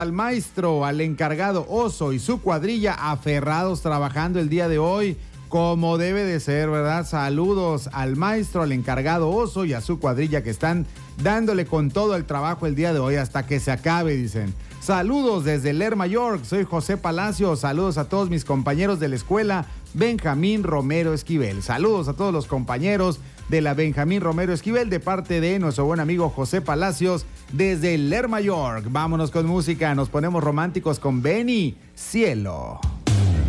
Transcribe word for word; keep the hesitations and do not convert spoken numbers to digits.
al maestro, al encargado Oso y su cuadrilla aferrados trabajando el día de hoy como debe de ser, ¿verdad? Saludos al maestro, al encargado Oso y a su cuadrilla que están dándole con todo el trabajo el día de hoy hasta que se acabe, dicen. Saludos desde Lerma, York, soy José Palacios, saludos a todos mis compañeros de la escuela Benjamín Romero Esquivel. Saludos a todos los compañeros de la Benjamín Romero Esquivel de parte de nuestro buen amigo José Palacios desde Lerma, York. Vámonos con música, nos ponemos románticos con Benny Cielo.